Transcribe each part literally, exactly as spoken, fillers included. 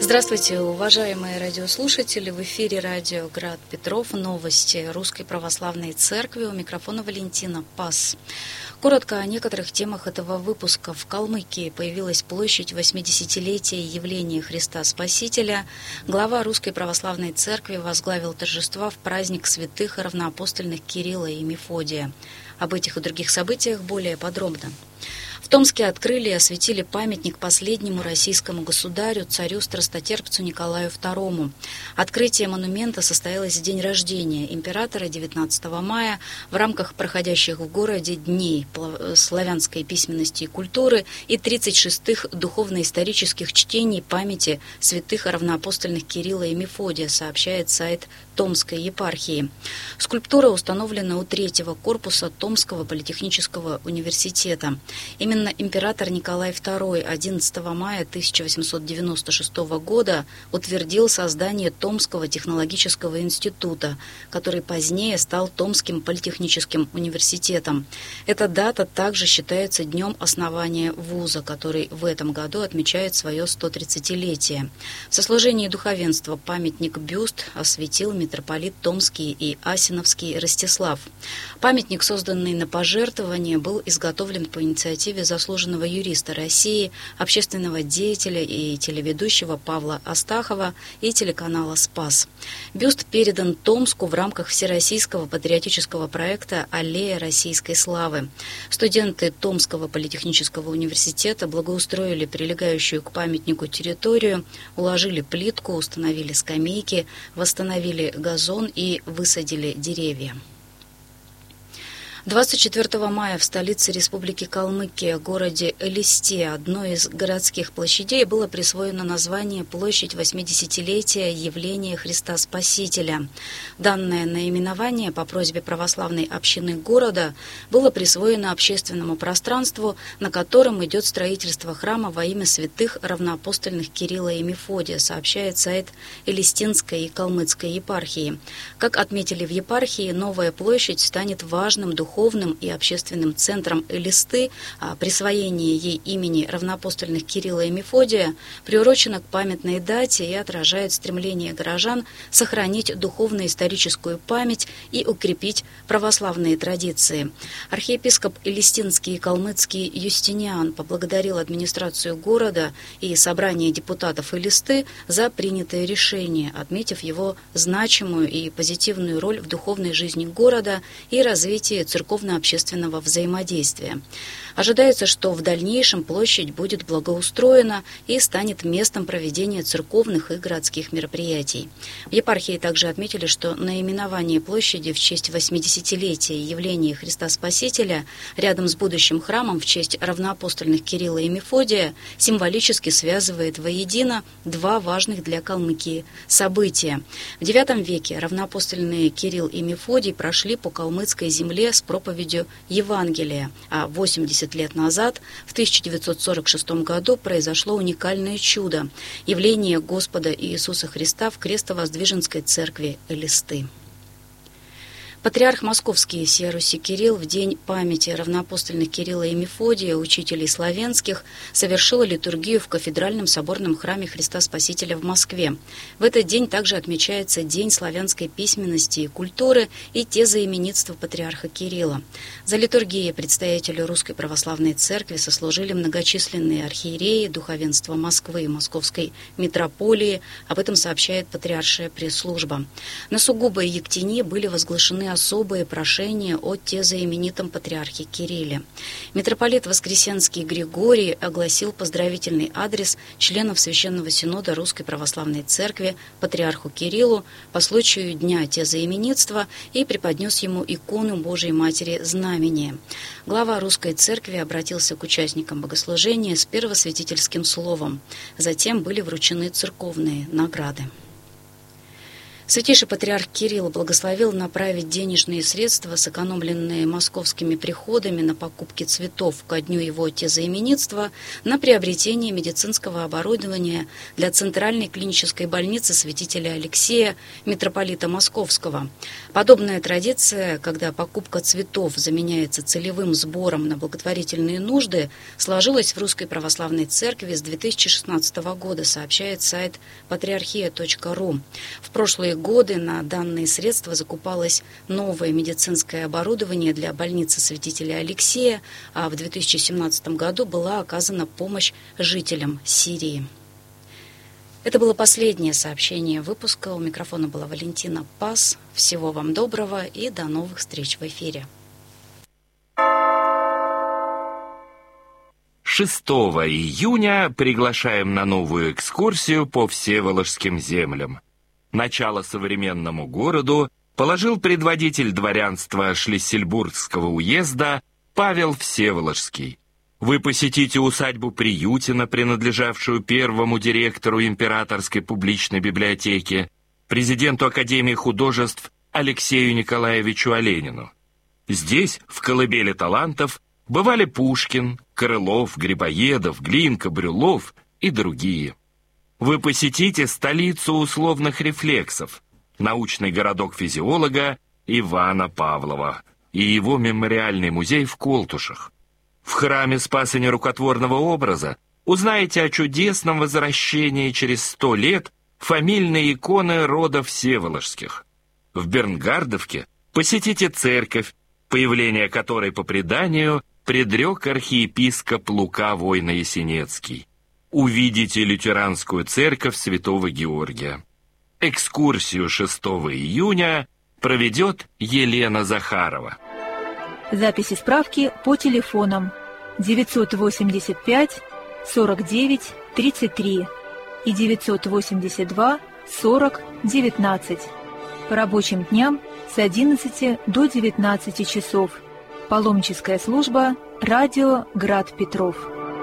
Здравствуйте, уважаемые радиослушатели! В эфире радио «Град Петров». Новости Русской Православной Церкви. У микрофона Валентина Пас. Коротко о некоторых темах этого выпуска. В Калмыкии появилась площадь восьмидесятилетия явления Христа Спасителя. Глава Русской Православной Церкви возглавил торжества в праздник святых равноапостольных Кирилла и Мефодия. Об этих и других событиях более подробно. В Томске открыли и осветили памятник последнему российскому государю, царю-страстотерпцу Николаю второму. Открытие монумента состоялось в день рождения императора девятнадцатого мая в рамках проходящих в городе Дней славянской письменности и культуры и тридцать шестых духовно-исторических чтений памяти святых равноапостольных Кирилла и Мефодия, сообщает сайт Томской епархии. Скульптура установлена у третьего корпуса Томского политехнического университета. Именно император Николай второй одиннадцатого мая тысяча восемьсот девяносто шестого года утвердил создание Томского технологического института, который позднее стал Томским политехническим университетом. Эта дата также считается днем основания вуза, который в этом году отмечает свое сто тридцатилетие. В сослужении духовенства памятник-бюст осветил митрополит Томский и Асиновский Ростислав. Памятник, созданный на пожертвование, был изготовлен по инициативе заслуженного юриста России, общественного деятеля и телеведущего Павла Астахова и телеканала «Спас». Бюст передан Томску в рамках всероссийского патриотического проекта «Аллея российской славы». Студенты Томского политехнического университета благоустроили прилегающую к памятнику территорию, уложили плитку, установили скамейки, восстановили газон и высадили деревья. двадцать четвёртого мая в столице Республики Калмыкия, городе Элисте, одной из городских площадей, было присвоено название «Площадь восьмидесятилетия явления Христа Спасителя». Данное наименование по просьбе православной общины города было присвоено общественному пространству, на котором идет строительство храма во имя святых равноапостольных Кирилла и Мефодия, сообщает сайт Элистинской и Калмыцкой епархии. Как отметили в епархии, новая площадь станет важным духовным духовным и общественным центром Элисты, а присвоение ей имени равноапостольных Кирилла и Мефодия приурочено к памятной дате и отражает стремление горожан сохранить духовно-историческую память и укрепить православные традиции. Архиепископ Элистинский и Калмыцкий Юстиниан поблагодарил администрацию города и собрание депутатов Элисты за принятое решение, отметив его значимую и позитивную роль в духовной жизни города и развитии церковного церковно-общественного взаимодействия. Ожидается, что в дальнейшем площадь будет благоустроена и станет местом проведения церковных и городских мероприятий. В епархии также отметили, что наименование площади в честь восьмидесятилетия явления Христа Спасителя рядом с будущим храмом в честь равноапостольных Кирилла и Мефодия символически связывает воедино два важных для Калмыкии события. В девятом веке равноапостольные Кирилл и Мефодий прошли по калмыцкой земле с проповедью Евангелия, а восемьдесят лет назад, в тысяча девятьсот сорок шестом году, произошло уникальное чудо – явление Господа Иисуса Христа в Крестовоздвиженской церкви Элисты. Патриарх Московский всея Руси Кирилл в день памяти равноапостольных Кирилла и Мефодия, учителей славянских, совершил литургию в кафедральном соборном храме Христа Спасителя в Москве. В этот день также отмечается День славянской письменности и культуры и тезоименитства патриарха Кирилла. За литургией предстоятели Русской Православной Церкви сослужили многочисленные архиереи, духовенство Москвы и Московской митрополии. Об этом сообщает патриаршая пресс-служба. На сугубой ектине были возглашены особые прошения о тезоименитом патриархе Кирилле. Митрополит Воскресенский Григорий огласил поздравительный адрес членов Священного Синода Русской Православной Церкви патриарху Кириллу по случаю Дня тезоименитства и преподнес ему икону Божией Матери Знамения. Глава Русской Церкви обратился к участникам богослужения с первосвятительским словом. Затем были вручены церковные награды. Святейший патриарх Кирилл благословил направить денежные средства, сэкономленные московскими приходами на покупки цветов ко дню его тезаименитства, на приобретение медицинского оборудования для Центральной клинической больницы святителя Алексея, митрополита Московского. Подобная традиция, когда покупка цветов заменяется целевым сбором на благотворительные нужды, сложилась в Русской Православной Церкви с две тысячи шестнадцатого года, сообщает сайт патриархия точка ру. В прошлые годы на данные средства закупалось новое медицинское оборудование для больницы святителя Алексея, а в две тысячи семнадцатом году была оказана помощь жителям Сирии. Это было последнее сообщение выпуска. У микрофона была Валентина Пас. Всего вам доброго и до новых встреч в эфире. шестого июня приглашаем на новую экскурсию по Всеволожским землям. Начало современному городу положил предводитель дворянства Шлиссельбургского уезда Павел Всеволожский. Вы посетите усадьбу Приютина, принадлежавшую первому директору Императорской публичной библиотеки, президенту Академии художеств Алексею Николаевичу Оленину. Здесь, в колыбели талантов, бывали Пушкин, Крылов, Грибоедов, Глинка, Брюллов и другие. Вы посетите столицу условных рефлексов, научный городок физиолога Ивана Павлова и его мемориальный музей в Колтушах. В храме Спаса Нерукотворного образа узнаете о чудесном возвращении через сто лет фамильной иконы рода Всеволожских. В Бернгардовке посетите церковь, появление которой по преданию предрек архиепископ Лука Войно-Ясенецкий. Увидите лютеранскую церковь Святого Георгия. Экскурсию шестого июня проведет Елена Захарова. Записи справки по телефонам девятьсот восемьдесят пять сорок девять тридцать три и девятьсот восемьдесят два сорок девятнадцать. По рабочим дням с одиннадцати до девятнадцати часов. Паломническая служба «Радио Град Петров».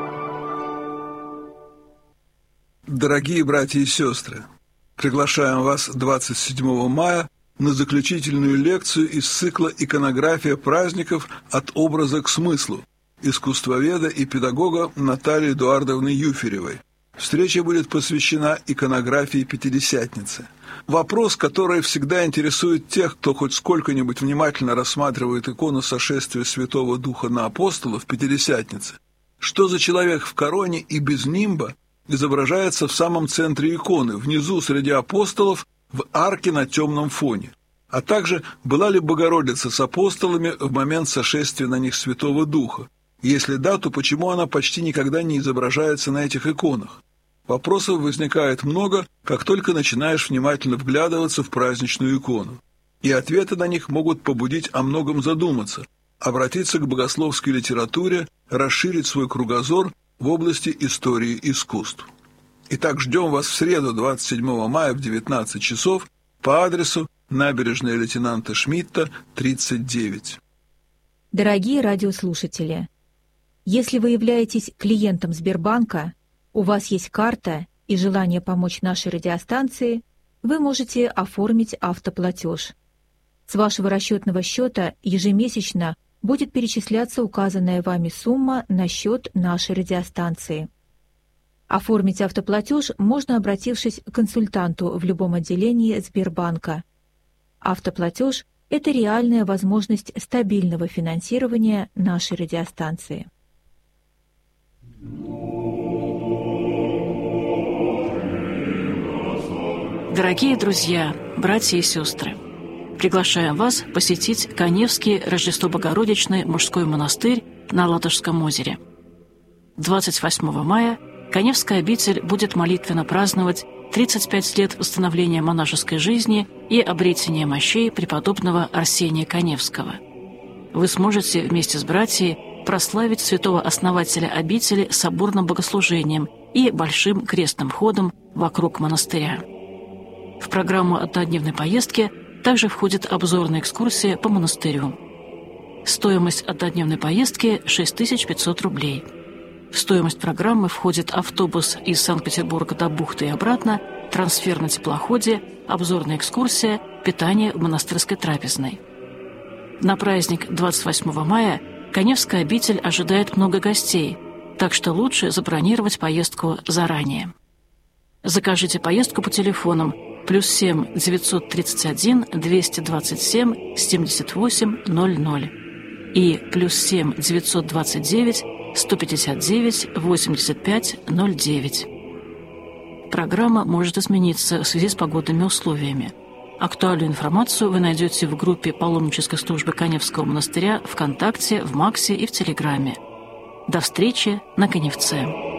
Дорогие братья и сестры, приглашаем вас двадцать седьмого мая на заключительную лекцию из цикла «Иконография праздников от образа к смыслу» искусствоведа и педагога Натальи Эдуардовны Юферевой. Встреча будет посвящена иконографии Пятидесятницы. Вопрос, который всегда интересует тех, кто хоть сколько-нибудь внимательно рассматривает икону сошествия Святого Духа на апостолов Пятидесятницы. Что за человек в короне и без нимба изображается в самом центре иконы, внизу среди апостолов, в арке на темном фоне? А также, была ли Богородица с апостолами в момент сошествия на них Святого Духа? Если да, то почему она почти никогда не изображается на этих иконах? Вопросов возникает много, как только начинаешь внимательно вглядываться в праздничную икону. И ответы на них могут побудить о многом задуматься, обратиться к богословской литературе, расширить свой кругозор в области истории искусств. Итак, ждем вас в среду, двадцать седьмого мая в девятнадцать часов по адресу набережная лейтенанта Шмидта, тридцать девять. Дорогие радиослушатели, если вы являетесь клиентом Сбербанка, у вас есть карта и желание помочь нашей радиостанции, вы можете оформить автоплатеж. С вашего расчетного счета ежемесячно будет перечисляться указанная вами сумма на счет нашей радиостанции. Оформить автоплатеж можно, обратившись к консультанту в любом отделении Сбербанка. Автоплатеж – это реальная возможность стабильного финансирования нашей радиостанции. Дорогие друзья, братья и сестры, приглашаем вас посетить Каневский Рождество-Богородичный мужской монастырь на Ладожском озере. двадцать восьмого мая Каневская обитель будет молитвенно праздновать тридцать пять лет восстановления монашеской жизни и обретения мощей преподобного Арсения Каневского. Вы сможете вместе с братьями прославить святого основателя обители соборным богослужением и большим крестным ходом вокруг монастыря. В программу однодневной поездки также входит обзорная экскурсия по монастырю. Стоимость однодневной поездки – шесть тысяч пятьсот рублей. В стоимость программы входит автобус из Санкт-Петербурга до бухты и обратно, трансфер на теплоходе, обзорная экскурсия «Питание в монастырской трапезной». На праздник двадцать восьмого мая Каневская обитель ожидает много гостей, так что лучше забронировать поездку заранее. Закажите поездку по телефонам плюс семь девятьсот тридцать один двести двадцать семь семьдесят восемь ноль ноль и плюс семь девятьсот двадцать девять сто пятьдесят девять восемьдесят пять ноль девять. Программа может измениться в связи с погодными условиями. Актуальную информацию вы найдете в группе паломнической службы Каневского монастыря ВКонтакте, в Максе и в Телеграме. До встречи на Каневце!